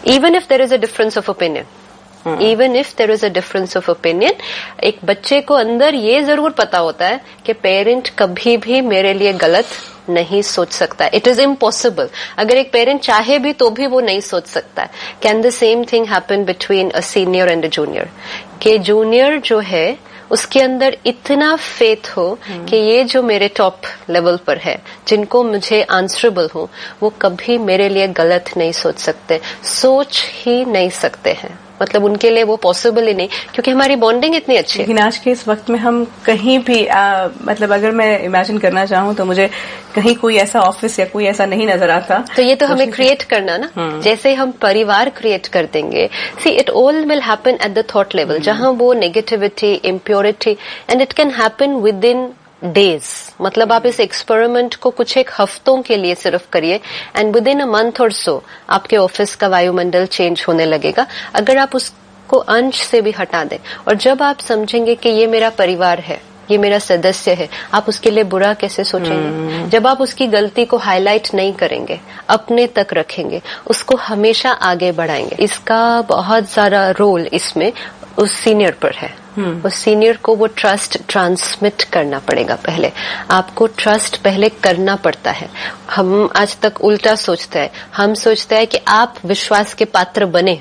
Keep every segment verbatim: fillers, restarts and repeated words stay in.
Even if there is a difference of opinion, even if there is a difference of opinion, एक बच्चे को अंदर ये जरूर पता होता है कि पेरेंट कभी भी मेरे लिए गलत नहीं सोच सकता. It is impossible. अगर एक पेरेंट चाहे भी तो भी वो नहीं सोच सकता है. Can the same thing happen between a senior and a junior? कि जूनियर जो है उसके अंदर इतना फेथ हो कि ये जो मेरे टॉप लेवल पर है, जिनको मुझे आंसरेबल हूं, वो कभी मेरे लिए गलत नहीं सोच सकते, सोच ही नहीं सकते हैं. मतलब उनके लिए वो पॉसिबल ही नहीं, क्योंकि हमारी बॉन्डिंग इतनी अच्छी है. लेकिन आज के इस वक्त में हम कहीं भी आ, मतलब अगर मैं इमेजिन करना चाहूँ तो मुझे कहीं कोई ऐसा ऑफिस या कोई ऐसा नहीं नजर आता. तो ये तो हमें क्रिएट करना ना, जैसे हम परिवार क्रिएट कर देंगे. See it all will happen at the thought level, जहां वो negativity, impurity, and it can happen with in days. मतलब आप इस एक्सपेरिमेंट को कुछ एक हफ्तों के लिए सिर्फ करिए and with in a month और सो आपके ऑफिस का वायुमंडल चेंज होने लगेगा. अगर आप उसको अंश से भी हटा दें, और जब आप समझेंगे कि ये मेरा परिवार है, ये मेरा सदस्य है, आप उसके लिए बुरा कैसे सोचेंगे? जब आप उसकी गलती को हाईलाइट नहीं करेंगे, अपने तक रखेंगे, उसको हमेशा आगे बढ़ाएंगे. इसका बहुत सारा रोल इसमें उस सीनियर पर है. उस सीनियर को वो ट्रस्ट ट्रांसमिट करना पड़ेगा. पहले आपको ट्रस्ट पहले करना पड़ता है. हम आज तक उल्टा सोचते हैं. हम सोचते हैं कि आप विश्वास के पात्र बने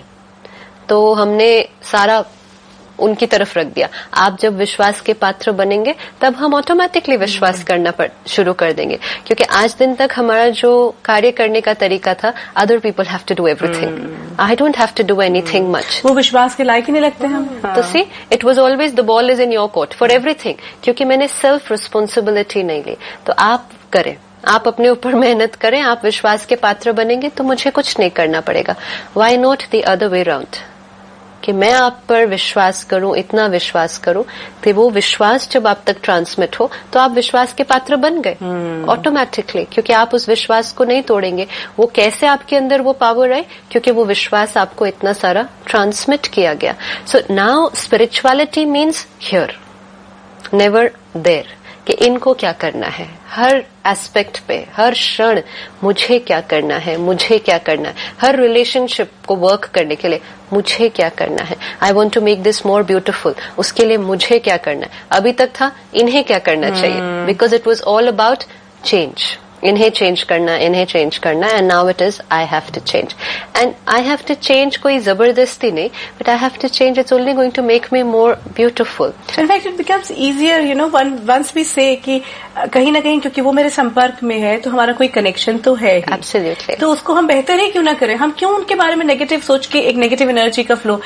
तो हमने सारा उनकी तरफ रख दिया. आप जब विश्वास के पात्र बनेंगे तब हम ऑटोमेटिकली विश्वास करना पर, शुरू कर देंगे. क्योंकि आज दिन तक हमारा जो कार्य करने का तरीका था, other people have to do everything, I don't have to do anything much. वो विश्वास के लायक ही नहीं लगते हम. हाँ. तो see it was always the ball is in your court for everything. क्योंकि मैंने सेल्फ रिस्पॉन्सिबिलिटी नहीं ली. तो आप करें, आप अपने ऊपर मेहनत करें, आप विश्वास के पात्र बनेंगे तो मुझे कुछ नहीं करना पड़ेगा. Why not the other way round, कि मैं आप पर विश्वास करूं, इतना विश्वास करूं कि वो विश्वास जब आप तक ट्रांसमिट हो तो आप विश्वास के पात्र बन गए ऑटोमेटिकली. क्योंकि आप उस विश्वास को नहीं तोड़ेंगे. वो कैसे आपके अंदर वो पावर है? क्योंकि वो विश्वास आपको इतना सारा ट्रांसमिट किया गया. So now spirituality means here, never there, कि इनको क्या करना है. हर एस्पेक्ट पे, हर क्षण मुझे क्या करना है, मुझे क्या करना है. हर रिलेशनशिप को वर्क करने के लिए मुझे क्या करना है. I want to make this more beautiful, उसके लिए मुझे क्या करना है. अभी तक था इन्हें क्या करना चाहिए, because it was all about change. इन्हें चेंज करना, इन्हें चेंज करना, and now it is I have to change. And I have to change कोई जबरदस्ती नहीं, but I have to change. It's only going to make me more beautiful. In fact it becomes easier, you know, once we से कि कहीं ना कहीं क्योंकि वो मेरे संपर्क में है तो हमारा कोई कनेक्शन तो है ही. एब्सोल्युटली. तो उसको हम बेहतर है क्यों ना करें. हम क्यों उनके बारे में नेगेटिव सोच के एक नेगेटिव एनर्जी का फ्लो,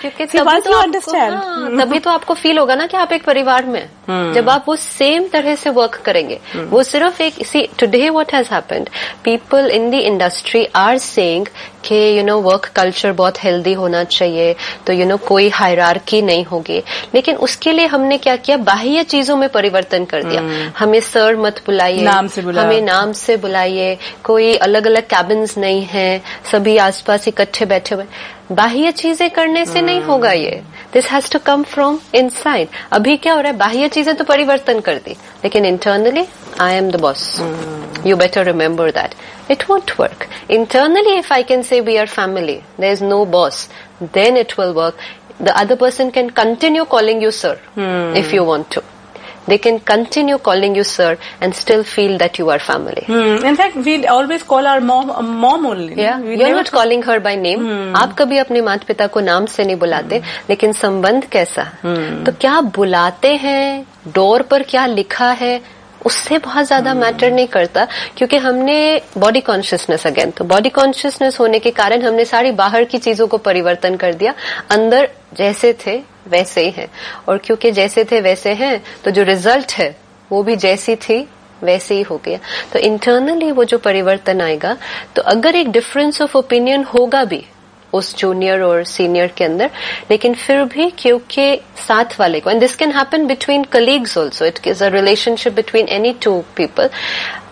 अंडरस्टैंड तभी तो आपको फील होगा ना कि आप एक परिवार में. जब आप वो सेम तरह से वर्क करेंगे. वो सिर्फ एक, सी today what has happened, people in the industry are saying कि यू नो वर्क कल्चर बहुत हेल्दी होना चाहिए, तो यू you नो know, कोई हायरार्की नहीं होगी. लेकिन उसके लिए हमने क्या किया, बाह्य चीजों में परिवर्तन कर दिया. हमें सर मत बुलाइए, नाम से बुलाइए, हमें नाम से बुलाइए, कोई अलग अलग कैबिन्स नहीं है, सभी आसपास इकट्ठे बैठे हुए. बाह्य चीजें करने से नहीं होगा ये. This has to come from inside. अभी क्या हो रहा है, बाह्य चीजें तो परिवर्तन कर दी, लेकिन internally I am the boss. You better remember that. It won't work. Internally, if I can say we are family, there is no boss, then it will work. The other person can continue calling you sir hmm. if you want to. They can continue calling you sir and still feel that you are family. Hmm. In fact, we always call our mom uh, mom only. Yeah, you're not calling her by name. Hmm. आप कभी अपने माता पिता को नाम से नहीं बुलाते, hmm. लेकिन संबंध कैसा? Hmm. तो क्या बुलाते हैं, डोर पर क्या लिखा है, उससे बहुत ज्यादा मैटर नहीं करता. क्योंकि हमने बॉडी कॉन्शियसनेस, अगेन तो बॉडी कॉन्शियसनेस होने के कारण हमने सारी बाहर की चीजों को परिवर्तन कर दिया. अंदर जैसे थे वैसे ही हैं, और क्योंकि जैसे थे वैसे हैं तो जो रिजल्ट है वो भी जैसी थी वैसे ही हो गया. तो इंटरनली वो जो परिवर्तन आएगा, तो अगर एक डिफरेंस ऑफ ओपिनियन होगा भी उस जूनियर और सीनियर के अंदर, लेकिन फिर भी क्योंकि साथ वाले को, and this can happen between colleagues also, it is a relationship between any two people,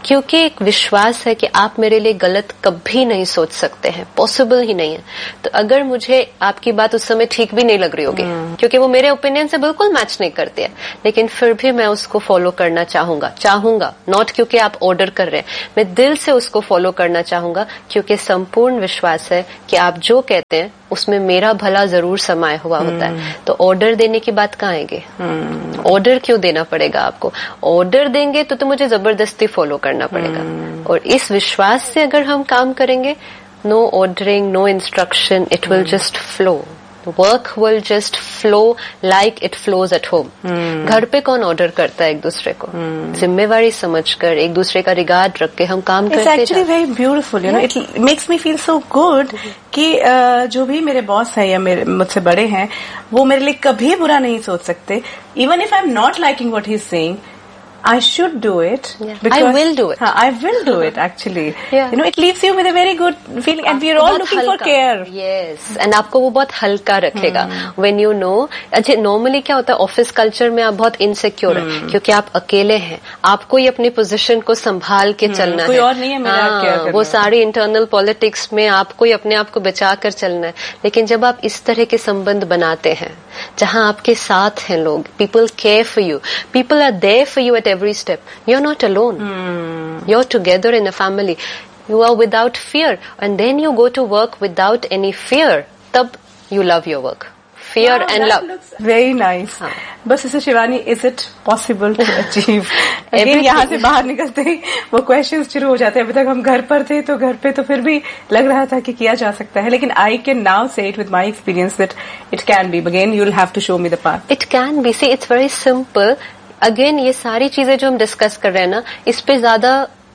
क्योंकि एक विश्वास है कि आप मेरे लिए गलत कभी नहीं सोच सकते हैं, पॉसिबल ही नहीं है। तो अगर मुझे आपकी बात उस समय ठीक भी नहीं लग रही होगी, क्योंकि वो मेरे ओपिनियन से बिल्कुल मैच नहीं करती है, लेकिन फिर भी मैं उसको फॉलो करना चाहूंगा चाहूंगा नॉट क्योंकि आप ऑर्डर कर रहे हैं, मैं दिल से उसको फॉलो करना चाहूंगा, क्योंकि संपूर्ण विश्वास है कि आप जो कहते हैं उसमें मेरा भला जरूर समाया हुआ होता है। तो ऑर्डर देने की बात कहाँ आएगी? ऑर्डर क्यों देना पड़ेगा आपको? ऑर्डर देंगे तो तो मुझे जबरदस्ती फॉलो करना पड़ेगा। और इस विश्वास से अगर हम काम करेंगे, no ordering, no instruction, it will just flow, work will just flow like it flows at home. घर पे कौन ऑर्डर करता है एक दूसरे को? hmm. जिम्मेवारी समझकर एक दूसरे का रिगार्ड रख के हम काम करते हैं। It's actually very beautiful, you know, it makes me feel so good कि uh, जो भी मेरे बॉस है या मेरे मुझसे बड़े हैं, वो मेरे लिए कभी बुरा नहीं सोच सकते। Even if I am not liking what he is saying, I should do it. Yeah. Because, I will do it. हाँ, I will do it actually. Yeah. You know, it leaves you with a very good feeling, and we are all looking for care. Yes, and आपको वो बहुत हल्का रखेगा. hmm. When you know, अच्छा normally क्या होता है ऑफिस कल्चर में, आप बहुत इनसिक्योर hmm. है क्योंकि आप अकेले हैं, आपको ही अपनी पोजीशन को संभाल के hmm. चलना कोई है, और नहीं है मेरा हाँ, क्या करना। वो सारी इंटरनल पॉलिटिक्स में आपको ही अपने आप को बचा कर चलना है। लेकिन जब आप इस तरह के संबंध बनाते हैं जहाँ आपके साथ हैं लोग, people care for you, people are there for you at every step, you're not alone. Hmm. You're together in a family. You are without fear. And then you go to work without any fear. Tab you love your work. Fear wow, and that love. Looks very nice. हाँ. बस इसे Shivani, is it possible to achieve? Again, यहाँ से बाहर निकलते ही वो questions शुरू हो जाते हैं। अभी तक हम घर पर थे तो घर पे तो फिर भी लग रहा था कि किया जा सकता है, लेकिन I can now say it with my experience that it can be. Again, you'll have to show me the path. It can be. See, it's very simple. Again ये सारी चीजें जो हम डिस्कस कर रहे हैं ना, इस पे ज्यादा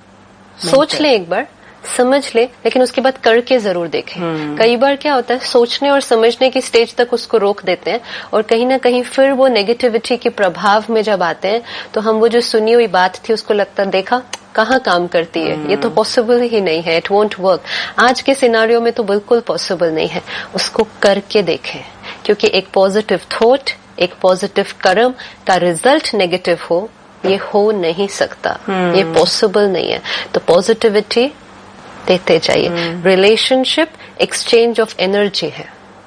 सोच लें, एक बार समझ ले, लेकिन उसके बाद करके जरूर देखें। hmm. कई बार क्या होता है, सोचने और समझने की स्टेज तक उसको रोक देते हैं, और कहीं ना कहीं फिर वो नेगेटिविटी के प्रभाव में जब आते हैं तो हम वो जो सुनी हुई बात थी उसको लगता है देखा कहाँ काम करती है, hmm. ये तो पॉसिबल ही नहीं है, इट वोंट वर्क। आज के सिनारियो में तो बिल्कुल पॉसिबल नहीं है, उसको करके देखें, क्योंकि एक पॉजिटिव थॉट, एक पॉजिटिव कर्म का रिजल्ट नेगेटिव हो, ये हो नहीं सकता, hmm. ये पॉसिबल नहीं है। तो पॉजिटिविटी देते जाइए। रिलेशनशिप एक्सचेंज ऑफ एनर्जी है,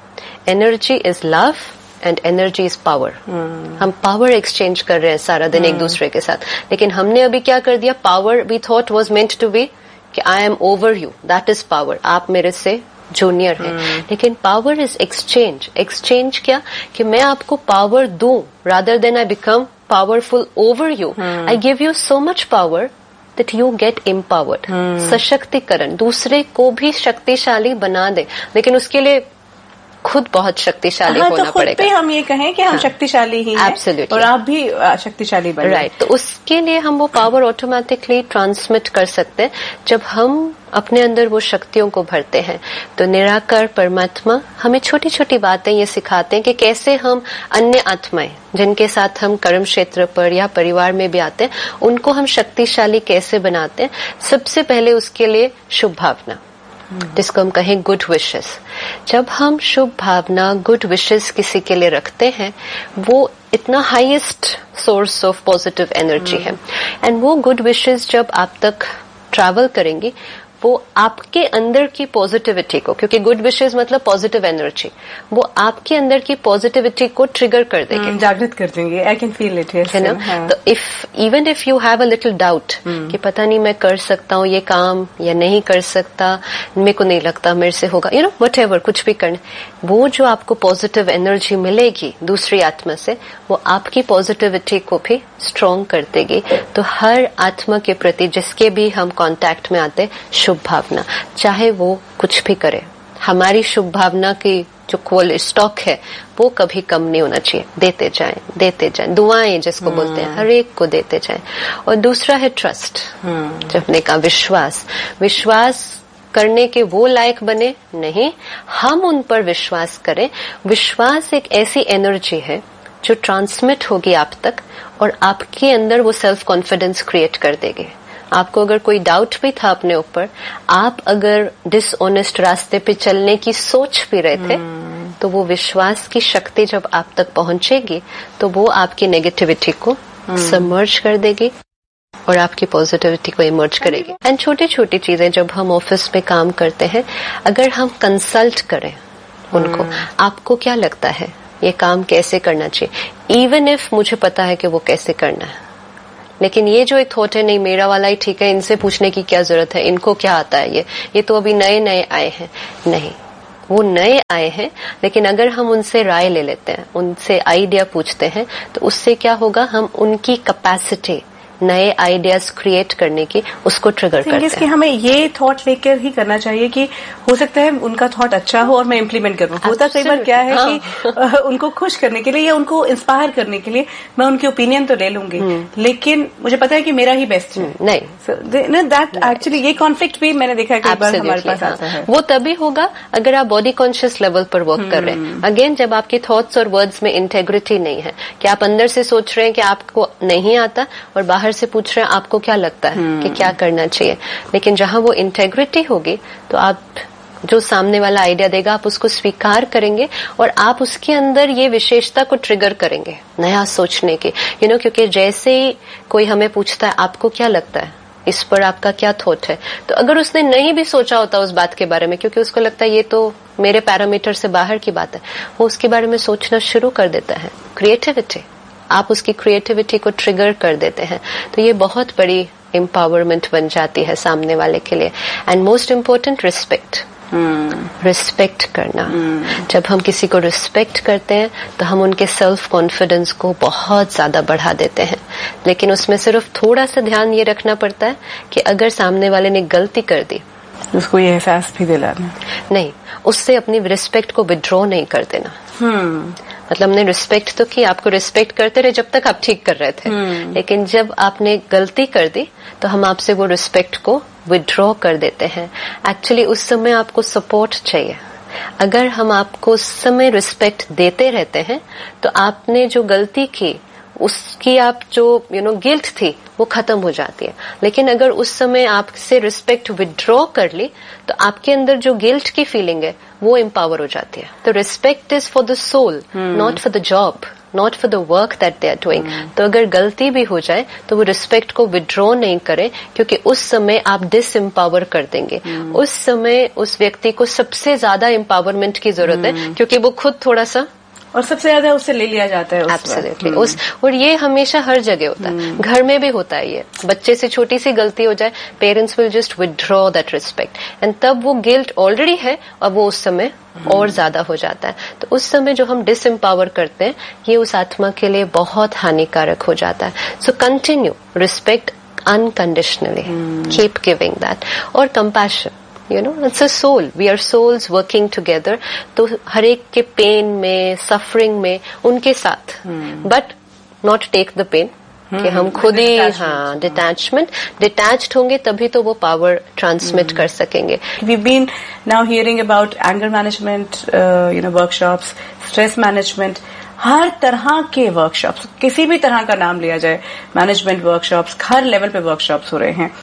energy is love and energy is power. हम पावर एक्सचेंज कर रहे हैं सारा दिन hmm. एक दूसरे के साथ, लेकिन हमने अभी क्या कर दिया, power we thought was meant to be कि I am over you, that is power, आप मेरे से जूनियर है। hmm. लेकिन पावर इज एक्सचेंज। एक्सचेंज क्या, कि मैं आपको पावर दूं, rather then I become powerful over you, I give you so much power that you get empowered. सशक्तिकरण, दूसरे को भी शक्तिशाली बना दे, लेकिन उसके लिए खुद बहुत शक्तिशाली हाँ, होना तो खुद पड़ेगा। पे हम ये कहें कि हम हाँ, शक्तिशाली ही हैं, Absolutely. और आप भी शक्तिशाली बने। Right right. तो उसके लिए हम वो पावर ऑटोमेटिकली ट्रांसमिट कर सकते हैं जब हम अपने अंदर वो शक्तियों को भरते हैं। तो निराकार परमात्मा हमें छोटी छोटी बातें ये सिखाते हैं कि कैसे हम अन्य आत्माएं जिनके साथ हम कर्म क्षेत्र पर या परिवार में भी आते हैं, उनको हम शक्तिशाली कैसे बनाते हैं। सबसे पहले उसके लिए शुभ भावना, जिसको हम कहें गुड विशेस। जब हम शुभ भावना, गुड विशेस किसी के लिए रखते हैं, वो इतना highest source of positive energy है। एंड वो गुड विशेस जब आप तक ट्रैवल करेंगी, वो आपके अंदर की पॉजिटिविटी को, क्योंकि गुड विशेस मतलब पॉजिटिव एनर्जी, वो आपके अंदर की पॉजिटिविटी को ट्रिगर कर देंगे, hmm, जागृत कर देंगे। आई कैन फील इट, है ना। हाँ. तो if even if you have a little doubt कि पता नहीं मैं कर सकता हूँ ये काम या नहीं कर सकता, मेरे को नहीं लगता मेरे से होगा, यू नो वट एवर, कुछ भी करना, वो जो आपको पॉजिटिव एनर्जी मिलेगी दूसरी आत्मा से, वो आपकी पॉजिटिविटी को भी स्ट्रॉन्ग कर देगी। तो हर आत्मा के प्रति जिसके भी हम कांटेक्ट में आते, शुभ भावना, चाहे वो कुछ भी करे, हमारी शुभ भावना की जो क्वालिटी स्टॉक है वो कभी कम नहीं होना चाहिए। देते जाएं, देते जाएं, दुआएं जिसको hmm. बोलते हैं, हर एक को देते जाएं। और दूसरा है ट्रस्ट, hmm. जो अपने का विश्वास। विश्वास करने के वो लायक बने नहीं, हम उन पर विश्वास करें। विश्वास एक ऐसी एनर्जी है जो ट्रांसमिट होगी आप तक, और आपके अंदर वो सेल्फ कॉन्फिडेंस क्रिएट कर देगी। आपको अगर कोई डाउट भी था अपने ऊपर, आप अगर डिसऑनेस्ट रास्ते पे चलने की सोच भी रहे थे, hmm. तो वो विश्वास की शक्ति जब आप तक पहुंचेगी तो वो आपकी नेगेटिविटी को hmm. सबमर्ज कर देगी, और आपकी पॉजिटिविटी को इमर्ज करेगी। एंड छोटी छोटी चीजें जब हम ऑफिस में काम करते हैं, अगर हम कंसल्ट करें उनको, आपको क्या लगता है ये काम कैसे करना चाहिए, इवन इफ मुझे पता है कि वो कैसे करना है, लेकिन ये जो एक थॉट है नहीं मेरा वाला ही ठीक है, इनसे पूछने की क्या जरूरत है, इनको क्या आता है, ये ये तो अभी नए नए आए हैं। नहीं, वो नए आए हैं, लेकिन अगर हम उनसे राय ले लेते हैं, उनसे आइडिया पूछते हैं, तो उससे क्या होगा, हम उनकी कैपेसिटी नए आइडियाज क्रिएट करने की उसको ट्रिगर करते हैं। कि हमें ये थॉट लेकर ही करना चाहिए कि हो सकता है उनका थॉट अच्छा हो और मैं इम्प्लीमेंट करूं। होता कई बार क्या है हाँ. कि उनको खुश करने के लिए या उनको इंस्पायर करने के लिए मैं उनकी ओपिनियन तो ले लूंगी, लेकिन मुझे पता है कि मेरा ही बेस्ट है। नहीं, दैट एक्चुअली ये कॉन्फ्लिक्ट भी मैंने देखा है कई बार हमारे पास आता है। वो तभी होगा अगर आप बॉडी कॉन्शियस लेवल पर वर्क कर रहे हैं। अगेन, जब आपके थॉट्स और वर्ड्स में इंटेग्रिटी नहीं है, कि आप अंदर से सोच रहे हैं कि आपको नहीं आता और बाहर से पूछ रहे हैं आपको क्या लगता है कि क्या करना चाहिए, लेकिन जहां वो इंटेग्रिटी होगी तो आप जो सामने वाला आइडिया देगा आप उसको स्वीकार करेंगे और आप उसके अंदर ये विशेषता को ट्रिगर करेंगे नया सोचने की। यू नो, क्योंकि जैसे ही कोई हमें पूछता है आपको क्या लगता है, इस पर आपका क्या थॉट है, तो अगर उसने नहीं भी सोचा होता उस बात के बारे में, क्योंकि उसको लगता है ये तो मेरे पैरामीटर से बाहर की बात है, वो उसके बारे में सोचना शुरू कर देता है। क्रिएटिविटी, आप उसकी क्रिएटिविटी को ट्रिगर कर देते हैं, तो ये बहुत बड़ी एम्पावरमेंट बन जाती है सामने वाले के लिए। And most important, respect. Respect करना। hmm. जब हम किसी को रिस्पेक्ट करते हैं तो हम उनके सेल्फ कॉन्फिडेंस को बहुत ज्यादा बढ़ा देते हैं, लेकिन उसमें सिर्फ थोड़ा सा ध्यान ये रखना पड़ता है कि अगर सामने वाले ने गलती कर दी, उसको ये एहसास भी दिलाना नहीं, उससे अपनी रिस्पेक्ट को विड्रॉ नहीं कर देना। hmm. मतलब हमने रिस्पेक्ट तो की, आपको रिस्पेक्ट करते रहे जब तक आप ठीक कर रहे थे, hmm. लेकिन जब आपने गलती कर दी तो हम आपसे वो रिस्पेक्ट को विड्रॉ कर देते हैं। एक्चुअली उस समय आपको सपोर्ट चाहिए। अगर हम आपको उस समय रिस्पेक्ट देते रहते हैं तो आपने जो गलती की उसकी आप जो यू नो गिल्ट थी वो खत्म हो जाती है। लेकिन अगर उस समय आपसे रिस्पेक्ट विड्रॉ कर ली तो आपके अंदर जो गिल्ट की फीलिंग है वो एम्पावर हो जाती है। तो respect is for the soul, not for the job, not for the work that they are doing. तो अगर गलती भी हो जाए तो वो रिस्पेक्ट को विड्रॉ नहीं करें, क्योंकि उस समय आप डिस एम्पावर कर देंगे। hmm. उस समय उस व्यक्ति को सबसे ज्यादा एम्पावरमेंट की जरूरत hmm. है, क्योंकि वो खुद थोड़ा सा और सबसे ज्यादा उससे ले लिया जाता है। एब्सोल्युटली। उस और ये हमेशा हर जगह होता है। hmm. घर में भी होता है ये। बच्चे से छोटी सी गलती हो जाए, parents will just withdraw that respect, and तब वो गिल्ट ऑलरेडी है और वो उस समय hmm. और ज्यादा हो जाता है। तो उस समय जो हम डिस एम्पावर करते हैं ये उस आत्मा के लिए बहुत हानिकारक हो जाता है। So continue respect unconditionally, keep giving that. और compassion, you know, it's a soul, we are souls working together. तो हर एक के पेन में, सफरिंग में उनके साथ, but not take the pen कि हम खुद ही, हाँ, डिटैचमेंट, डिटैच्ड होंगे तभी तो वो पावर ट्रांसमिट कर सकेंगे। We been now hearing about anger management, you know, workshops, stress management, हर तरह के वर्कशॉप्स, किसी भी तरह का नाम लिया जाए, मैनेजमेंट वर्कशॉप्स, हर लेवल पे वर्कशॉप्स हो रहे हैं।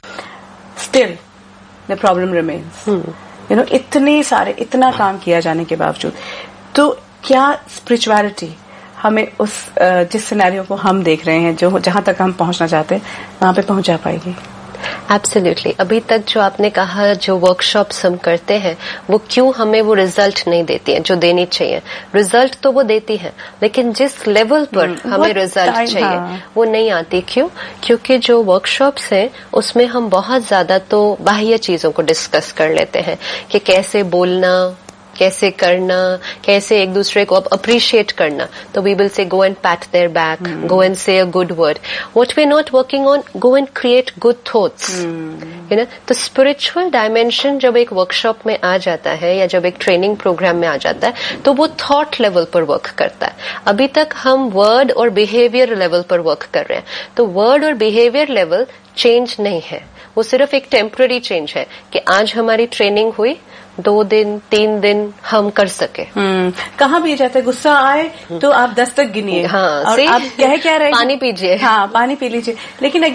Still The problem remains. hmm. You know, इतने सारे, इतना काम किया जाने के बावजूद, तो क्या स्पिरिचुअलिटी हमें उस जिस सिनेरियो को हम देख रहे हैं, जो जहां तक हम पहुंचना चाहते हैं, वहां पे पहुंच जा पाएगी? एब्सोल्युटली। अभी तक जो आपने कहा, जो वर्कशॉप्स हम करते हैं वो क्यों हमें वो रिजल्ट नहीं देती है जो देनी चाहिए। रिजल्ट तो वो देती है, लेकिन जिस लेवल पर hmm, हमें रिजल्ट चाहिए हाँ. वो नहीं आती। क्यों? क्योंकि जो वर्कशॉप्स हैं उसमें हम बहुत ज्यादा तो बाह्य चीजों को डिस्कस कर लेते हैं कि कैसे बोलना, कैसे करना, कैसे एक दूसरे को अप्रिशिएट करना। तो we will say go and PAT there back, go and से a good word. What we are not working on, go and create good thoughts, you know. तो स्पिरिचुअल डायमेंशन जब एक वर्कशॉप में आ जाता है या जब एक ट्रेनिंग प्रोग्राम में आ जाता है तो वो थॉट लेवल पर वर्क करता है। अभी तक हम वर्ड और बिहेवियर लेवल पर वर्क कर रहे हैं। तो वर्ड और बिहेवियर लेवल चेंज नहीं है, वो सिर्फ एक टेम्पररी चेंज है कि आज हमारी ट्रेनिंग हुई, दो दिन तीन दिन हम कर सके। hmm. कहाँ भी जाता है, गुस्सा आए तो आप दस तक गिनिए, हाँ, और आप कह क्या रहे, पानी पीजिए, हाँ, पानी पी लीजिए। लेकिन अगेन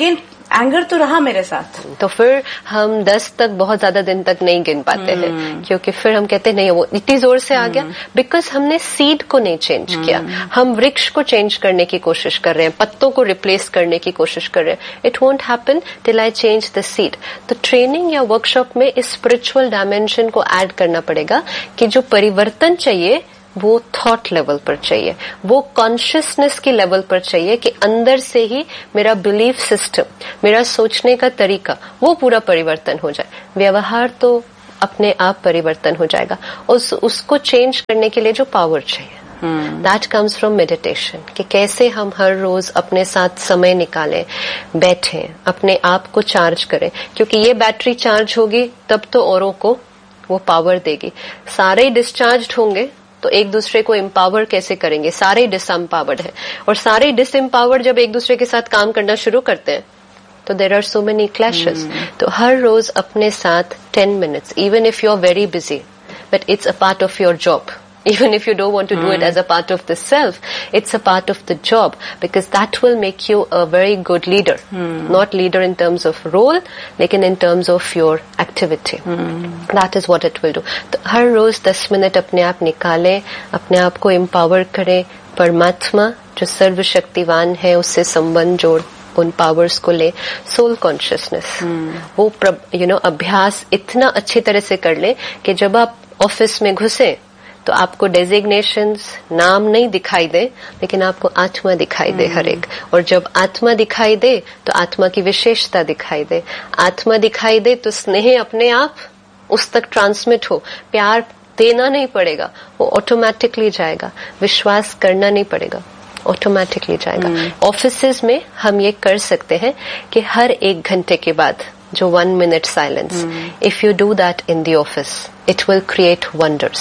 एंगर तो रहा मेरे साथ, तो फिर हम दस तक बहुत ज्यादा दिन तक नहीं गिन पाते हैं, क्योंकि फिर हम कहते हैं नहीं वो इतनी जोर से आ गया, बिकॉज हमने सीड को नहीं चेंज किया। हम वृक्ष को चेंज करने की कोशिश कर रहे हैं, पत्तों को रिप्लेस करने की कोशिश कर रहे हैं। It won't happen till I change the seed. तो ट्रेनिंग या वर्कशॉप में इस स्पिरिचुअल डायमेंशन को ऐड करना पड़ेगा कि जो परिवर्तन चाहिए वो थॉट लेवल पर चाहिए, वो कॉन्शियसनेस की लेवल पर चाहिए कि अंदर से ही मेरा बिलीफ सिस्टम, मेरा सोचने का तरीका वो पूरा परिवर्तन हो जाए। व्यवहार तो अपने आप परिवर्तन हो जाएगा। उस उसको चेंज करने के लिए जो पावर चाहिए, दैट कम्स फ्रॉम मेडिटेशन। कि कैसे हम हर रोज अपने साथ समय निकालें, बैठें, अपने आप को चार्ज करें, क्योंकि ये बैटरी चार्ज होगी तब तो औरों को वो पावर देगी। सारे ही डिस्चार्ज होंगे तो एक दूसरे को एम्पावर कैसे करेंगे? सारे डिसएम्पावर्ड हैं, और सारे डिसएम्पावर्ड जब एक दूसरे के साथ काम करना शुरू करते हैं तो there are so many clashes. तो हर रोज अपने साथ ten minutes, even if you are very busy, but it's a part of your job. Even if you don't want to do it as a part of the self, it's a part of the job, because that will make you a very good leader. Not leader in terms of role, लेकिन in terms of your activity. That is what it will do. तो हर रोज दस minute अपने आप निकालें, अपने आप को empower करें, परमात्मा जो सर्वशक्तिवान है उससे संबंध जोड़, उन पावर्स को ले, सोल कॉन्शियसनेस, वो यू नो अभ्यास इतना अच्छी तरह से कर ले कि जब आप ऑफिस में घुसे तो आपको डेजिग्नेशंस, नाम नहीं दिखाई दे, लेकिन आपको आत्मा दिखाई दे हर एक। और जब आत्मा दिखाई दे तो आत्मा की विशेषता दिखाई दे, आत्मा दिखाई दे तो स्नेह अपने आप उस तक ट्रांसमिट हो, प्यार देना नहीं पड़ेगा, वो ऑटोमेटिकली जाएगा, विश्वास करना नहीं पड़ेगा, ऑटोमेटिकली जाएगा। ऑफिसेज में हम ये कर सकते हैं कि हर एक घंटे के बाद जो one minute silence, if you do that in the office, it will create wonders.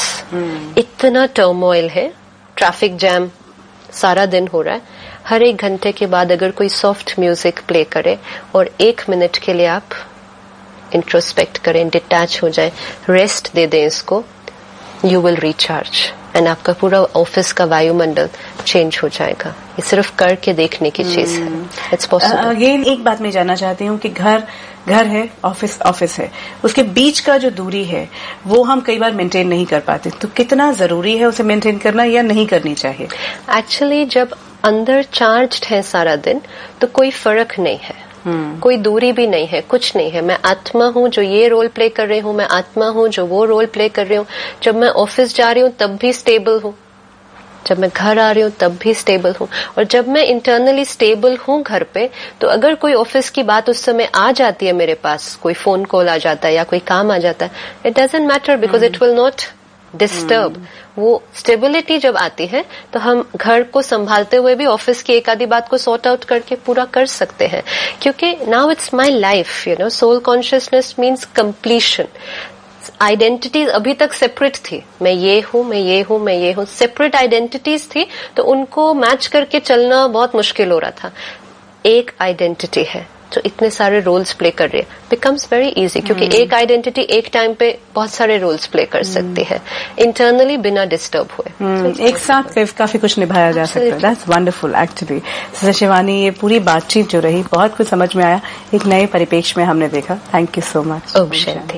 इतना टर्मोइल है, ट्रैफिक जैम सारा दिन हो रहा है, हर एक घंटे के बाद अगर कोई सॉफ्ट म्यूजिक प्ले करे और एक मिनट के लिए आप इंट्रोस्पेक्ट करें, डिटैच हो जाए, रेस्ट दे दें इसको, यू विल रिचार्ज एंड आपका पूरा ऑफिस का वायुमंडल चेंज हो जाएगा। ये सिर्फ करके देखने की चीज है, इट्स पॉसिबल। अगेन एक बात मैं जानना चाहती हूँ कि घर घर है, ऑफिस ऑफिस है, उसके बीच का जो दूरी है वो हम कई बार मेंटेन नहीं कर पाते, तो कितना जरूरी है उसे मेंटेन करना या नहीं करनी चाहिए? एक्चुअली जब अंदर चार्ज्ड है सारा दिन तो कोई फर्क नहीं है, Hmm. कोई दूरी भी नहीं है, कुछ नहीं है। मैं आत्मा हूँ जो ये रोल प्ले कर रही हूँ, मैं आत्मा हूँ जो वो रोल प्ले कर रही हूँ। जब मैं ऑफिस जा रही हूँ तब भी स्टेबल हूँ, जब मैं घर आ रही हूँ तब भी स्टेबल हूँ, और जब मैं इंटरनली स्टेबल हूँ घर पे, तो अगर कोई ऑफिस की बात उस समय आ जाती है मेरे पास, कोई फोन कॉल आ जाता है या कोई काम आ जाता है, it doesn't matter, because it will not disturb. वो स्टेबिलिटी जब आती है तो हम घर को संभालते हुए भी ऑफिस की एक आधी बात को सॉर्ट आउट करके पूरा कर सकते हैं, क्योंकि now it's my life, you know. Soul consciousness means completion. Identities अभी तक सेपरेट थी, मैं ये हूँ, मैं ये हूँ, मैं ये हूँ, सेपरेट आइडेंटिटीज थी, तो उनको मैच करके चलना बहुत मुश्किल हो रहा था। एक आइडेंटिटी है जो इतने सारे रोल्स प्ले कर रही है, बिकम्स वेरी इजी, क्योंकि एक आइडेंटिटी एक टाइम पे बहुत सारे रोल्स प्ले कर सकती है इंटरनली बिना डिस्टर्ब हुए। so एक साथ काफी कुछ निभाया जा सकता है। That's wonderful actually. शिवानी, ये पूरी बातचीत जो रही बहुत कुछ समझ में आया, एक नए परिपेक्ष में हमने देखा। Thank you so much. Om Shanti.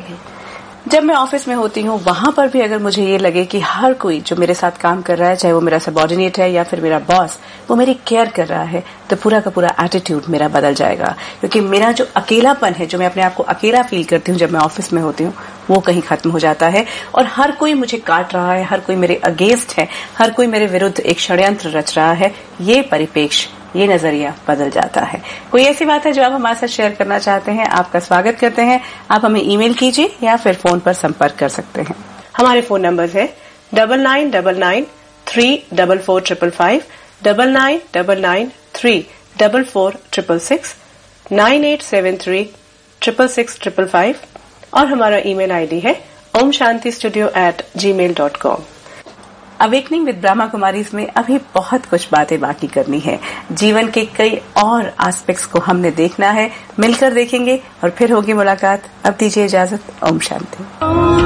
जब मैं ऑफिस में होती हूँ वहां पर भी अगर मुझे ये लगे कि हर कोई जो मेरे साथ काम कर रहा है, चाहे वो मेरा सबऑर्डिनेट है या फिर मेरा बॉस, वो मेरी केयर कर रहा है, तो पूरा का पूरा एटीट्यूड मेरा बदल जाएगा। क्योंकि मेरा जो अकेलापन है, जो मैं अपने आप को अकेला फील करती हूँ जब मैं ऑफिस में होती हूँ, वो कहीं खत्म हो जाता है। और हर कोई मुझे काट रहा है, हर कोई मेरे अगेंस्ट है, हर कोई मेरे विरुद्ध एक षड्यंत्र रच रहा है, ये परिपेक्ष, ये नजरिया बदल जाता है। कोई ऐसी बात है जो आप हमारे साथ शेयर करना चाहते हैं, आपका स्वागत करते हैं। आप हमें ईमेल कीजिए या फिर फोन पर संपर्क कर सकते हैं। हमारे फोन नंबर है double nine double nine three double four triple five, double nine double nine three double four triple six, nine eight seven three triple six triple five, और हमारा ईमेल आईडी है Om Shanti studio eight ji mail dot com. Awakening with Brahma Kumaris में अभी बहुत कुछ बातें बाकी करनी है। जीवन के कई और एस्पेक्ट्स को हमने देखना है, मिलकर देखेंगे और फिर होगी मुलाकात। अब दीजिए इजाजत। ओम शांति।